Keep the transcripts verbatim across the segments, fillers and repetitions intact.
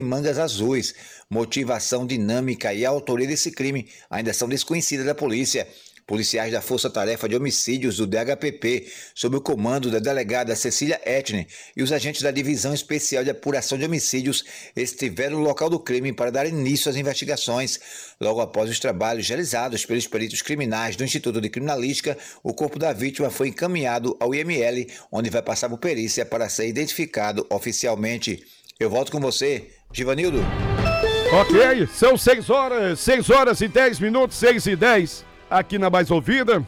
Mangas Azuis. Motivação, dinâmica e autoria desse crime ainda são desconhecidas da polícia. Policiais da Força Tarefa de Homicídios do D H P P, sob o comando da delegada Cecília Etner, e os agentes da Divisão Especial de Apuração de Homicídios estiveram no local do crime para dar início às investigações. Logo após os trabalhos realizados pelos peritos criminais do Instituto de Criminalística, o corpo da vítima foi encaminhado ao I M L, onde vai passar por perícia para ser identificado oficialmente. Eu volto com você, Givanildo. Ok, são seis horas, seis horas e dez minutos, seis e dez. Aqui na Mais Ouvida.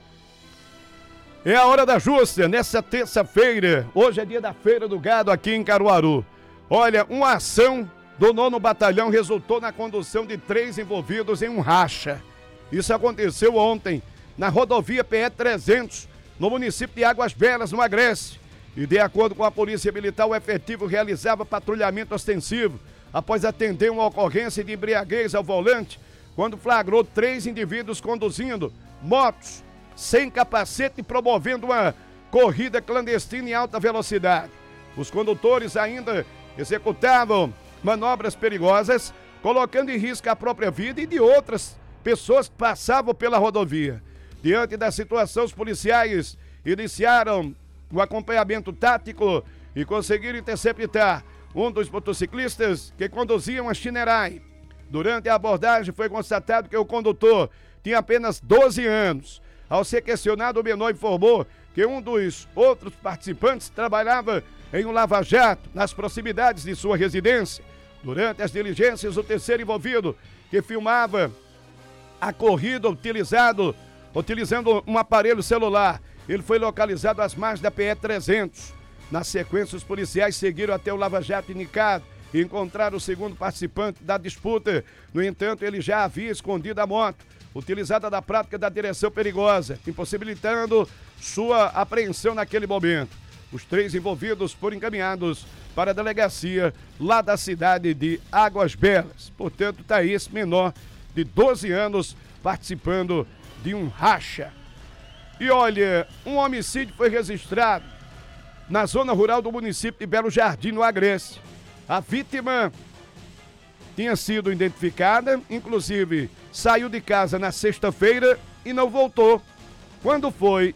É a hora da justa, nessa terça-feira. Hoje é dia da Feira do Gado aqui em Caruaru. Olha, uma ação do nono Batalhão resultou na condução de três envolvidos em um racha. Isso aconteceu ontem, na rodovia P E trezentos, no município de Águas Belas, no Agreste. E de acordo com a Polícia Militar, o efetivo realizava patrulhamento ostensivo após atender uma ocorrência de embriaguez ao volante, quando flagrou três indivíduos conduzindo motos sem capacete e promovendo uma corrida clandestina em alta velocidade. Os condutores ainda executavam manobras perigosas, colocando em risco a própria vida e de outras pessoas que passavam pela rodovia. Diante da situação, os policiais iniciaram o acompanhamento tático e conseguiram interceptar um dos motociclistas que conduziam a Chinerai. Durante a abordagem foi constatado que o condutor tinha apenas doze anos. Ao ser questionado, o menor informou que um dos outros participantes trabalhava em um lava-jato nas proximidades de sua residência. Durante as diligências, o terceiro envolvido, que filmava a corrida utilizado, utilizando um aparelho celular, ele foi localizado às margens da P E trezentos. Na sequência, os policiais seguiram até o lava-jato indicado e encontraram o segundo participante da disputa. No entanto, ele já havia escondido a moto, utilizada na prática da direção perigosa, impossibilitando sua apreensão naquele momento. Os três envolvidos foram encaminhados para a delegacia lá da cidade de Águas Belas. Portanto, está aí esse menor de doze anos participando de um racha. E olha, um homicídio foi registrado na zona rural do município de Belo Jardim, no Agreste. A vítima tinha sido identificada, inclusive saiu de casa na sexta-feira e não voltou. Quando foi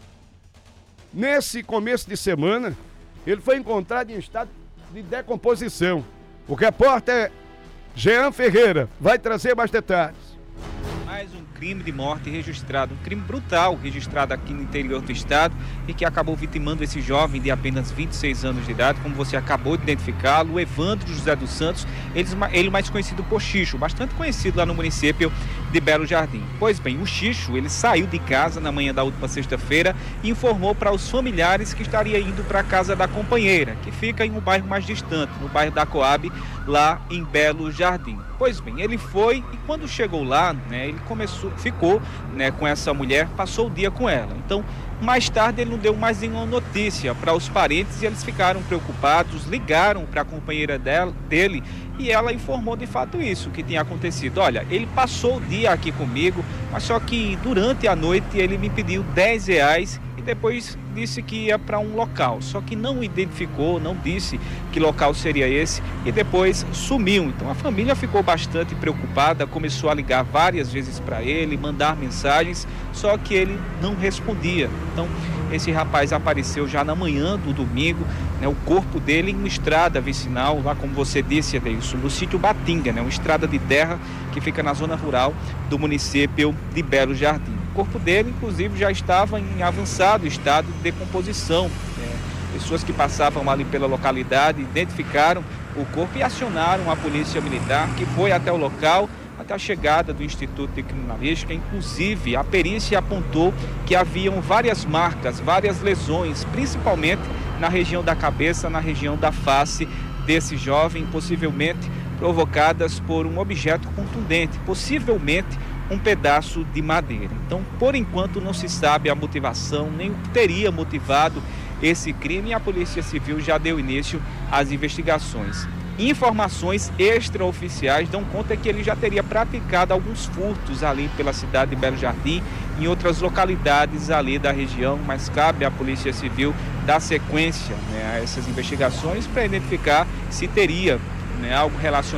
nesse começo de semana, ele foi encontrado em estado de decomposição. O repórter Jean Ferreira vai trazer mais detalhes. Mais um crime de morte registrado, um crime brutal registrado aqui no interior do estado e que acabou vitimando esse jovem de apenas vinte e seis anos de idade, como você acabou de identificá-lo, o Evandro José dos Santos, ele mais conhecido por Xixo, bastante conhecido lá no município de Belo Jardim. Pois bem, o Xixo, ele saiu de casa na manhã da última sexta-feira e informou para os familiares que estaria indo para a casa da companheira, que fica em um bairro mais distante, no bairro da Coab, lá em Belo Jardim. Pois bem, ele foi e quando chegou lá, né, ele começou, ficou, né, com essa mulher, passou o dia com ela. Então, mais tarde ele não deu mais nenhuma notícia para os parentes e eles ficaram preocupados, ligaram para a companheira dela, dele e ela informou de fato isso, que tinha acontecido. Olha, ele passou o dia aqui comigo, mas só que durante a noite ele me pediu dez reais e depois disse que ia para um local, só que não identificou, não disse que local seria esse e depois sumiu. Então a família ficou bastante preocupada, começou a ligar várias vezes para ele, mandar mensagens, só que ele não respondia. Então esse rapaz apareceu já na manhã do domingo, né, o corpo dele em uma estrada vicinal, lá como você disse, Adeilson, no sítio Batinga, né, uma estrada de terra que fica na zona rural do município de Belo Jardim. O corpo dele, inclusive, já estava em avançado estado de decomposição. É, pessoas que passavam ali pela localidade identificaram o corpo e acionaram a polícia militar, que foi até o local, até a chegada do Instituto de Criminalística. Inclusive, a perícia apontou que haviam várias marcas, várias lesões, principalmente na região da cabeça, na região da face desse jovem, possivelmente provocadas por um objeto contundente, possivelmente um pedaço de madeira. Então, por enquanto, não se sabe a motivação, nem o que teria motivado esse crime, e a Polícia Civil já deu início às investigações. Informações extraoficiais dão conta que ele já teria praticado alguns furtos ali pela cidade de Belo Jardim, em outras localidades ali da região, mas cabe à Polícia Civil dar sequência, né, a essas investigações para identificar se teria, né, algo relacionado